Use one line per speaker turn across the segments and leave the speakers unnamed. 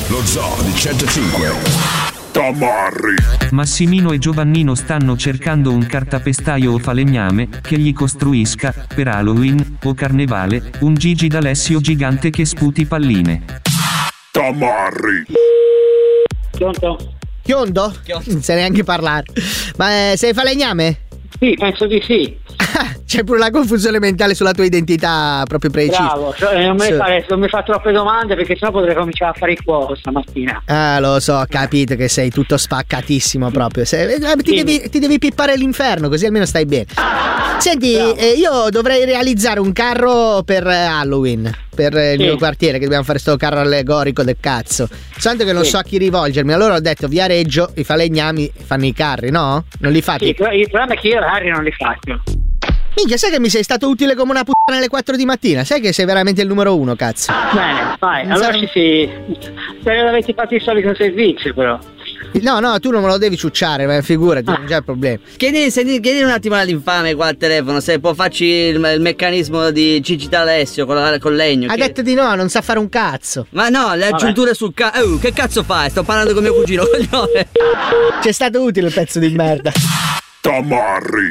Lo Zoo di 105. Tamarri.
Massimino e Giovannino stanno cercando un cartapestaio o falegname che gli costruisca, per Halloween o Carnevale, un Gigi D'Alessio gigante che sputi palline.
Tamarri.
Chiondo? Non sai neanche parlare. Ma sei falegname?
Sì, penso di sì.
C'è pure la confusione mentale sulla tua identità proprio precisa.
Bravo, non mi fa troppe domande perché sennò potrei cominciare a fare il cuoco stamattina.
Ah, lo so, ho capito che sei tutto spaccatissimo proprio. Ti devi pippare l'inferno, così almeno stai bene. Senti, io dovrei realizzare un carro per Halloween, per il mio quartiere, che dobbiamo fare sto carro allegorico del cazzo. Santo che non so a chi rivolgermi, allora ho detto Viareggio, i falegnami fanno i carri, no? Non li fate?
Sì, il problema è che io i carri non li faccio.
Minchia, sai che mi sei stato utile come una puttana alle 4 di mattina? Sai che sei veramente il numero 1, cazzo.
Bene, vai, allora spero di averti fatto il solito servizio, però.
No, tu non me lo devi ciucciare, ma figurati, non c'è il problema.
Chiedi un attimo all'infame qua al telefono se può farci il meccanismo di Gigi D'Alessio con legno.
Ha detto di no, non sa fare un cazzo.
Ma no, le aggiunture sul cazzo. Che cazzo fai? Sto parlando con mio cugino, coglione.
C'è stato utile il pezzo di merda.
Tamarri.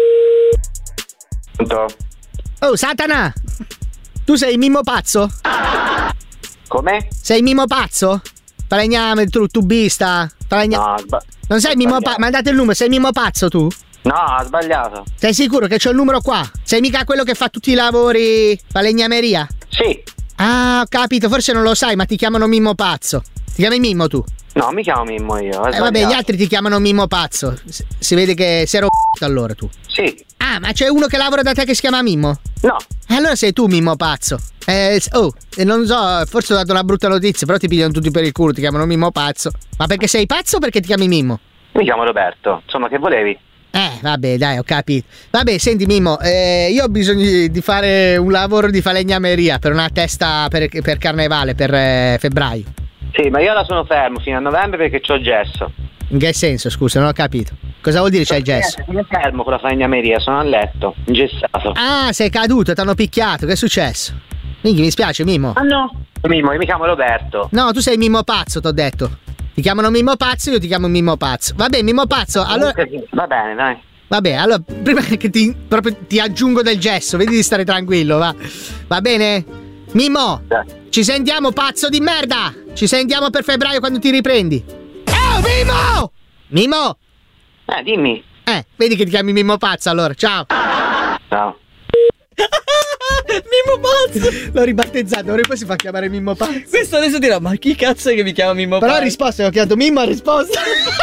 Oh, Satana! Tu sei Mimmo Pazzo?
Come?
Sei Mimmo Pazzo? Falegname, tubista?
No,
non sei Mimmo Pazzo? Ma date il numero, sei Mimmo Pazzo tu?
No, ha sbagliato.
Sei sicuro che c'ho il numero qua? Sei mica quello che fa tutti i lavori falegnameria?
Sì.
Ah, ho capito, forse non lo sai, ma ti chiamano Mimmo Pazzo. Ti chiami Mimmo tu?
No, mi chiamo Mimmo io.
Vabbè, gli altri ti chiamano Mimmo Pazzo. Si vede che sei allora tu.
Sì.
Ah, ma c'è uno che lavora da te che si chiama Mimmo?
No.
Allora sei tu Mimmo Pazzo. Non so, forse ho dato una brutta notizia, però ti pigliano tutti per il culo, ti chiamano Mimmo Pazzo. Ma perché sei pazzo o perché ti chiami Mimmo?
Mi chiamo Roberto. Insomma, che volevi?
Vabbè, dai, ho capito. Vabbè, senti Mimmo, io ho bisogno di fare un lavoro di falegnameria per una testa per Carnevale, per febbraio.
Sì, ma io ora sono fermo fino a novembre perché c'ho gesso.
In che senso, scusa, non ho capito. Cosa vuol dire c'hai il gesso?
Sono fermo con la falegnameria, sono a letto, ingessato.
Ah, sei caduto, t'hanno picchiato, che è successo? Minchia, mi spiace, Mimmo.
Ah no. Mimmo, io mi chiamo Roberto.
No, tu sei Mimmo Pazzo, t'ho detto. Ti chiamano Mimmo Pazzo, io ti chiamo Mimmo Pazzo. Vabbè, Mimmo Pazzo, allora...
Va bene, dai.
Vabbè, allora, prima che ti aggiungo del gesso, vedi di stare tranquillo, va. Va bene? Mimmo, ci sentiamo, pazzo di merda! Ci sentiamo per febbraio quando ti riprendi. Oh, Mimmo! Mimmo!
Dimmi.
Vedi che ti chiami Mimmo Pazzo, allora, ciao.
Ciao.
Mimmo Pazzo!
L'ho ribattezzato, ora poi si fa chiamare Mimmo Pazzo.
Questo adesso dirà, ma chi cazzo è che mi chiama Mimmo Pazzo?
Però ha risposto, ho chiamato Mimmo, ha risposto.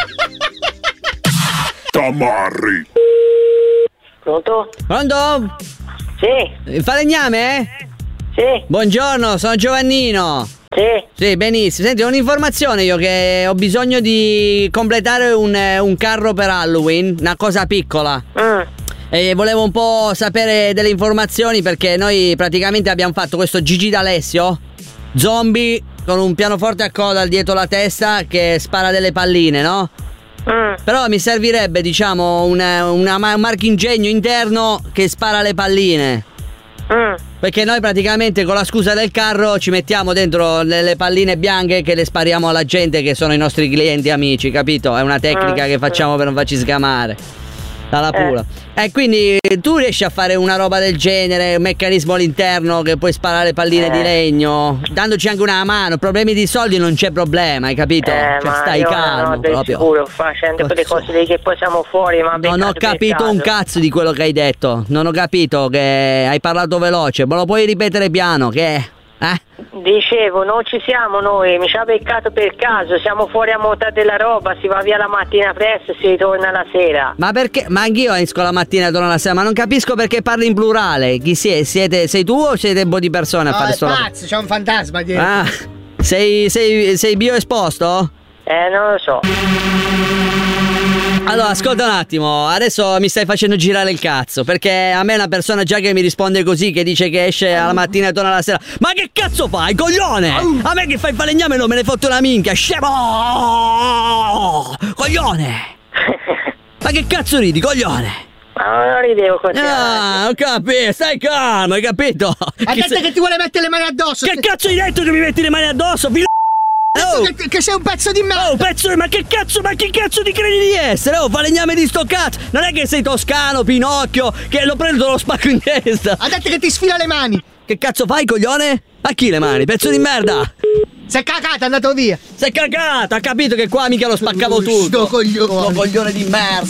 Tamarri.
Pronto?
Pronto?
Sì.
Falegname?
Sì.
Buongiorno, sono Giovannino. Sì, benissimo. Senti, un'informazione io che ho bisogno di completare un carro per Halloween, una cosa piccola. E volevo un po' sapere delle informazioni perché noi praticamente abbiamo fatto questo Gigi D'Alessio zombie con un pianoforte a coda dietro la testa che spara delle palline, no? Però mi servirebbe, diciamo, un marchingegno interno che spara le palline. Perché noi praticamente con la scusa del carro ci mettiamo dentro le palline bianche che le spariamo alla gente che sono i nostri clienti amici, capito? È una tecnica che facciamo per non farci sgamare dalla pula. E quindi tu riesci a fare una roba del genere, un meccanismo all'interno che puoi sparare palline di legno, dandoci anche una mano. Problemi di soldi non c'è problema, hai capito? Cioè stai calmo proprio.
Sicuro, facendo quelle cose lì che poi siamo fuori, ma
non ho capito un cazzo di quello che hai detto. Non ho capito che hai parlato veloce. Ma lo puoi ripetere piano, che
Dicevo, non ci siamo noi, mi ci ha beccato per caso, siamo fuori a montare della roba, si va via la mattina presto e si ritorna la sera.
Ma perché? Ma anch'io esco la mattina e torno la sera, ma non capisco perché parli in plurale. Chi siete? Sei tu o siete un po' di persone a fare sto lavoro?
Cazzo, c'è un fantasma dietro.
Ah, sei bioesposto?
Non lo so.
Allora, ascolta un attimo, adesso mi stai facendo girare il cazzo, perché a me una persona già che mi risponde così, che dice che esce alla mattina e torna la sera. Ma che cazzo fai, coglione? A me che fai il falegname non me ne fotte una minchia, scemo! Coglione! Ma che cazzo ridi, coglione?
Ma non ridevo così.
Ah, ho capito, stai calmo, hai capito?
Ha detto che ti vuole mettere le mani addosso.
Che cazzo hai detto che mi metti le mani addosso?
che sei un pezzo di merda!
Oh, ma che cazzo ti credi di essere? Oh, falegname di sto cazzo! Non è che sei toscano, Pinocchio, che lo prendo e lo spacco in testa!
Ha detto che ti sfila le mani!
Che cazzo fai, coglione? A chi le mani? Pezzo di merda!
Sei cagata, è andato via!
Sei cagata! Ha capito che qua mica lo spaccavo tutto!
Sto coglione!
Sto coglione di merda!